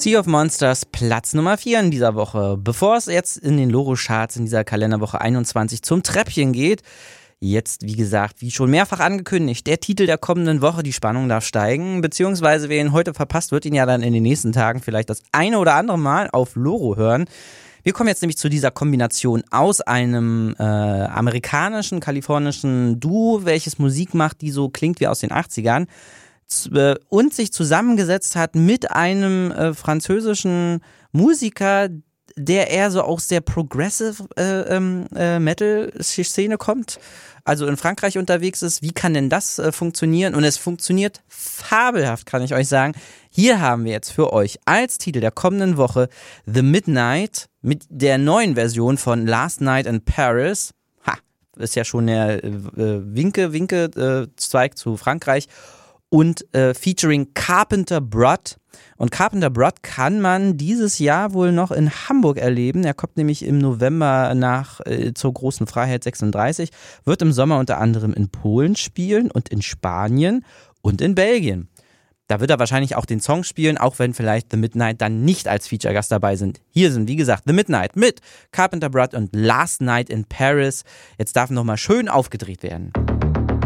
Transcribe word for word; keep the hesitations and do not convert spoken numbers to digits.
Sea of Monsters, Platz Nummer vier in dieser Woche. Bevor es jetzt in den Loro-Charts in dieser Kalenderwoche einundzwanzig zum Treppchen geht, jetzt, wie gesagt, wie schon mehrfach angekündigt, der Titel der kommenden Woche, die Spannung darf steigen, beziehungsweise wer ihn heute verpasst, wird ihn ja dann in den nächsten Tagen vielleicht das eine oder andere Mal auf Loro hören. Wir kommen jetzt nämlich zu dieser Kombination aus einem äh, amerikanischen, kalifornischen Duo, welches Musik macht, die so klingt wie aus den achtzigern z- und sich zusammengesetzt hat mit einem äh, französischen Musiker, der eher so aus der Progressive äh, äh, Metal-Szene kommt, also in Frankreich unterwegs ist. Wie kann denn das äh, funktionieren? Und es funktioniert fabelhaft, kann ich euch sagen. Hier haben wir jetzt für euch als Titel der kommenden Woche The Midnight mit der neuen Version von Last Night in Paris. Ha, ist ja schon der äh, Winke, Winke äh, Zweig zu Frankreich. Und äh, featuring Carpenter Brut. Und Carpenter Brut kann man dieses Jahr wohl noch in Hamburg erleben. Er kommt nämlich im November nach äh, zur Großen Freiheit sechsunddreißig, wird im Sommer unter anderem in Polen spielen und in Spanien und in Belgien. Da wird er wahrscheinlich auch den Song spielen, auch wenn vielleicht The Midnight dann nicht als Feature-Gast dabei sind. Hier sind, wie gesagt, The Midnight mit Carpenter Brut und Last Night in Paris. Jetzt darf nochmal schön aufgedreht werden.